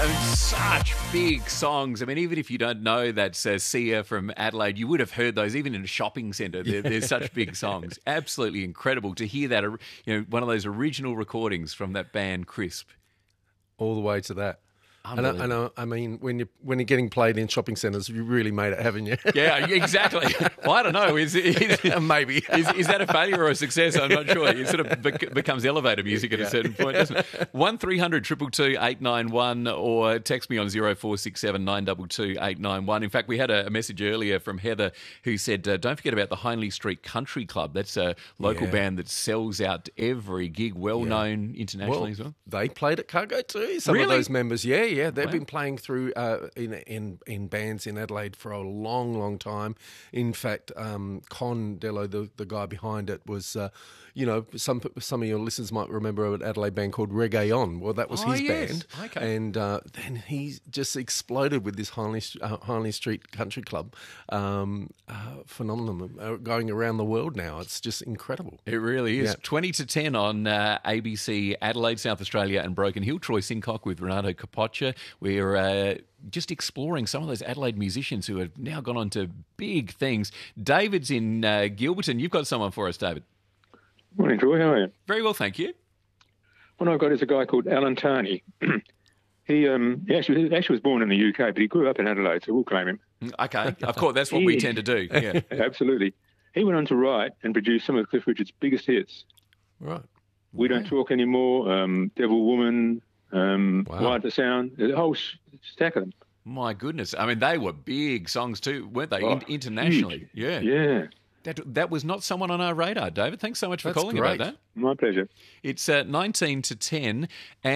I mean, such big songs. I mean, even if you don't know that's Sia from Adelaide, you would have heard those even in a shopping centre. They're such big songs. Absolutely incredible to hear that, one of those original recordings from that band Crisp. All the way to that. I mean, when you're getting played in shopping centres, you really made it, haven't you? Yeah, exactly. Well, I don't know. Maybe. Is that a failure or a success? I'm not sure. It sort of becomes elevator music at a certain point, doesn't it? 1300 222 891 or text me on 0467 922 891. In fact, we had a message earlier from Heather who said, don't forget about the Hindley Street Country Club. That's a local band that sells out every gig, well-known internationally as well. They played at Cargo too, some of those members. Yeah, they've been playing through in bands in Adelaide for a long, long time. In fact, Con Dello, the guy behind it, was, some of your listeners might remember an Adelaide band called Reggae On. Well, that was his band. Okay. And then he just exploded with this Hindley Street Country Club phenomenon going around the world now. It's just incredible. It really is. 20 to 10 on ABC Adelaide, South Australia and Broken Hill. Troy Sincock with Renato Capoccia. We're just exploring some of those Adelaide musicians who have now gone on to big things. David's in Gilberton. You've got someone for us, David. Morning, Troy. How are you? Very well, thank you. One I've got is a guy called Alan Tarney. He actually was born in the UK, but he grew up in Adelaide, so we'll claim him. Okay, of course, that's what we tend to do. Yeah, absolutely. He went on to write and produce some of Cliff Richard's biggest hits. Right. We Don't Talk Anymore, Devil Woman, Wired the Sound, a whole stack of them. My goodness. I mean, they were big songs too, weren't they, internationally? Huge. Yeah. That was not someone on our radar, David. Thanks so much for calling about that. My pleasure. It's 19 to 10.